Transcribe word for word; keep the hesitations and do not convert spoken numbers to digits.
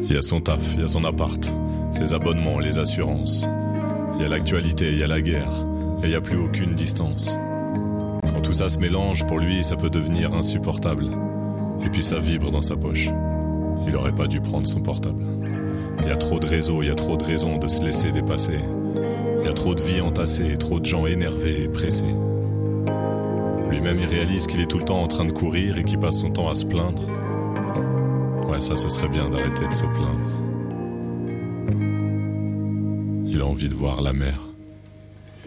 Il y a son taf, il y a son appart, ses abonnements, les assurances. Il y a l'actualité, il y a la guerre, et il n'y a plus aucune distance. Quand tout ça se mélange, pour lui, ça peut devenir insupportable. Et puis ça vibre dans sa poche. Il aurait pas dû prendre son portable. Il y a trop de réseaux, il y a trop de raisons de se laisser dépasser. Il y a trop de vies entassées, trop de gens énervés et pressés. Lui-même, il réalise qu'il est tout le temps en train de courir et qu'il passe son temps à se plaindre. Ouais, ça, ce serait bien d'arrêter de se plaindre. Il a envie de voir la mer.